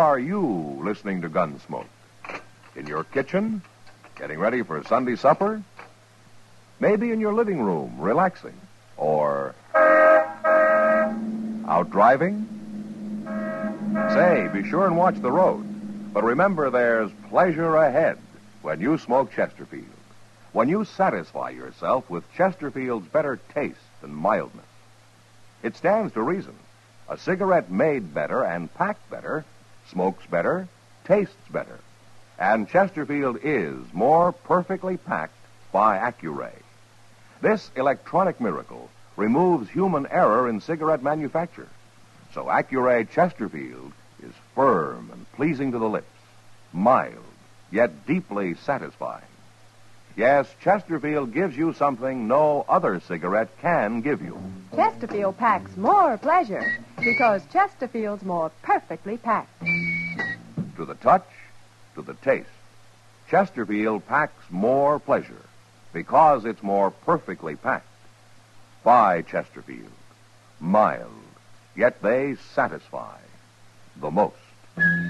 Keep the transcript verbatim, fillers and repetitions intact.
are you listening to Gunsmoke? In your kitchen? Getting ready for Sunday supper? Maybe in your living room, relaxing? Or out driving? Say, be sure and watch the road. But remember, there's pleasure ahead when you smoke Chesterfield. When you satisfy yourself with Chesterfield's better taste and mildness. It stands to reason. A cigarette made better and packed better, smokes better, tastes better. And Chesterfield is more perfectly packed by Accuray. This electronic miracle removes human error in cigarette manufacture. So Accuray Chesterfield is firm and pleasing to the lips, mild, yet deeply satisfying. Yes, Chesterfield gives you something no other cigarette can give you. Chesterfield packs more pleasure because Chesterfield's more perfectly packed. To the touch, to the taste, Chesterfield packs more pleasure because it's more perfectly packed. By Chesterfield, mild, yet they satisfy the most.